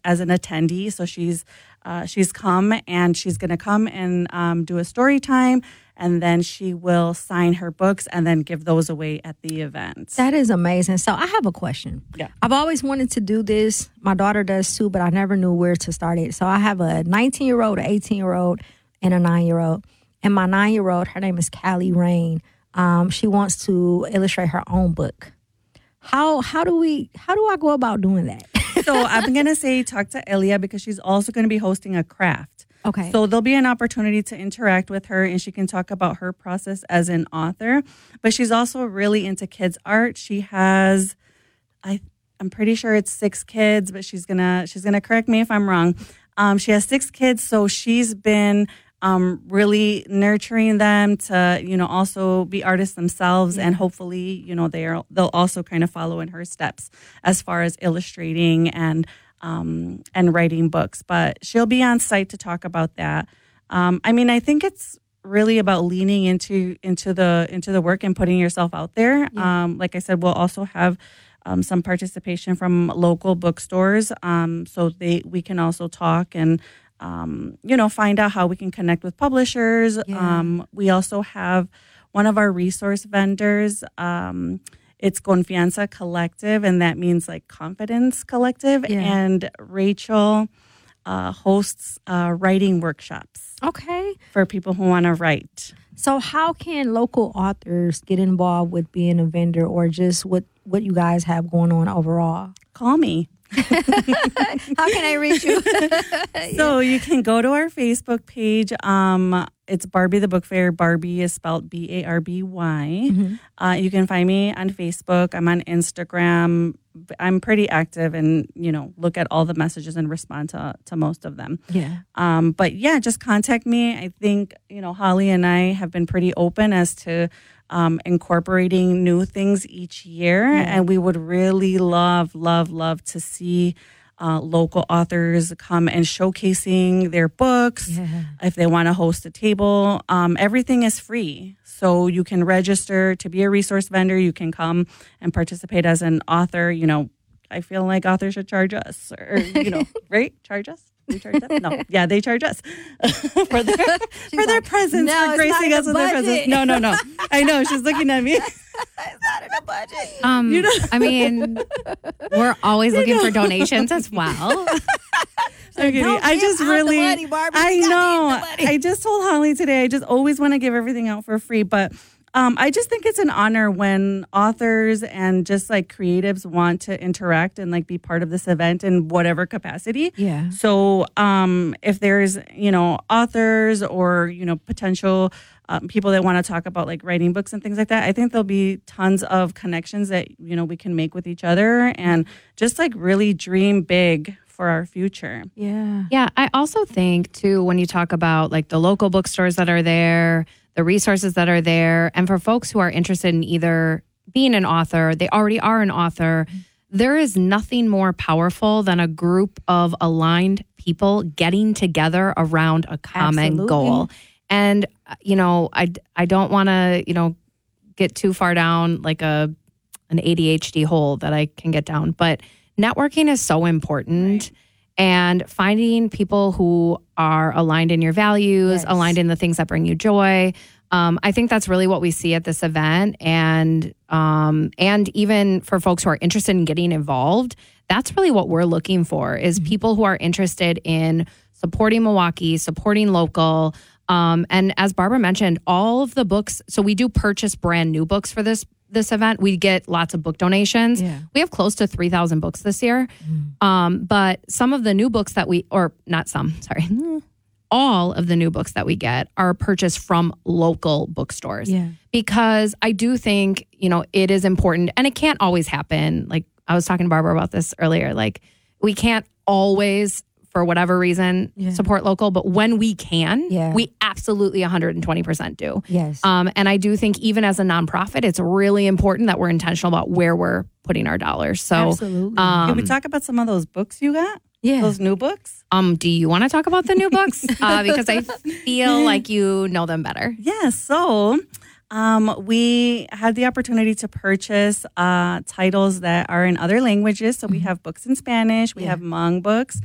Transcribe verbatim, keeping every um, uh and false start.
as an attendee. So she's uh, she's come and she's going to come and um, do a story time. And then she will sign her books and then give those away at the event. That is amazing. So I have a question. Yeah. I've always wanted to do this. My daughter does too, but I never knew where to start it. So I have a nineteen-year-old, an eighteen-year-old, and a nine-year-old. And my nine-year-old, her name is Callie Rain. Um, she wants to illustrate her own book. How how do we how do I go about doing that? So I'm going to say talk to Elia because she's also going to be hosting a craft. Okay. So there'll be an opportunity to interact with her and she can talk about her process as an author. But she's also really into kids art. She has, I, I'm pretty sure it's six kids, but she's gonna she's gonna correct me if I'm wrong. Um, she has six kids, so she's been um, really nurturing them to, you know, also be artists themselves, yeah. and hopefully, you know, they're they'll also kind of follow in her steps as far as illustrating and. Um, and writing books, but she'll be on site to talk about that. Um, I mean, I think it's really about leaning into into the into the work and putting yourself out there. Yeah. Um, like I said, we'll also have um, some participation from local bookstores, um, so they we can also talk and um, you know find out how we can connect with publishers. Yeah. Um, we also have one of our resource vendors. Um, It's Confianza Collective, and that means like Confidence Collective. Yeah. And Rachel uh, hosts uh, writing workshops. Okay. For people who want to write. So how can local authors get involved with being a vendor or just what, what you guys have going on overall? Call me. How can I reach you? So you can go to our Facebook page. Um, it's Barbie the Book Fair. Barbie is spelled B A R B Y. Mm-hmm. Uh, you can find me on Facebook. I'm on Instagram. I'm pretty active and, you know, look at all the messages and respond to, to most of them. Yeah. Um, but yeah, just contact me. I think, you know, Holly and I have been pretty open as to Um, incorporating new things each year. Yeah. And we would really love, love, love to see uh, local authors come and showcasing their books. Yeah. If they want to host a table, um, everything is free. So you can register to be a resource vendor. You can come and participate as an author. You know, I feel like authors should charge us or, you know, right? Charge us? We charge them? No. Yeah, they charge us for their for their like, presence, no, for gracing us with their presence. No, no, no. I know. She's looking at me. It's not in the budget. Um, you know? I mean, we're always looking know. for donations as well. Okay, I just really, money, I know. I just told Holly today, I just always want to give everything out for free, but Um, I just think it's an honor when authors and just like creatives want to interact and like be part of this event in whatever capacity. Yeah. So um, if there's, you know, authors or, you know, potential um, people that want to talk about like writing books and things like that, I think there'll be tons of connections that, you know, we can make with each other and just like really dream big for our future. Yeah. Yeah. I also think too, when you talk about like the local bookstores that are there, the resources that are there, and for folks who are interested in either being an author, they already are an author, there is nothing more powerful than a group of aligned people getting together around a common Absolutely. goal. And, you know, I, I don't want to, you know, get too far down like a an A D H D hole that I can get down, but networking is so important. Right. And finding people who are aligned in your values, yes. aligned in the things that bring you joy. Um, I think that's really what we see at this event. And um, and even for folks who are interested in getting involved, that's really what we're looking for is mm-hmm. people who are interested in supporting Milwaukee, supporting local. Um, and as Barbara mentioned, all of the books, so we do purchase brand new books for this this event. We get lots of book donations. Yeah. We have close to three thousand books this year. Mm. Um, but some of the new books that we, or not some, sorry, all of the new books that we get are purchased from local bookstores. Yeah. Because I do think, you know, it is important and it can't always happen. Like I was talking to Barbara about this earlier, like we can't always, for whatever reason, yeah. support local. But when we can, yeah. we absolutely one hundred twenty percent do. Yes. Um, and I do think even as a nonprofit, it's really important that we're intentional about where we're putting our dollars. So, absolutely. Um, Can we talk about some of those books you got? Yeah. Those new books? Um, do you want to talk about the new books? Uh, because I feel like you know them better. Yeah. So um, we had the opportunity to purchase uh, titles that are in other languages. So we have books in Spanish. We Yeah. have Hmong books.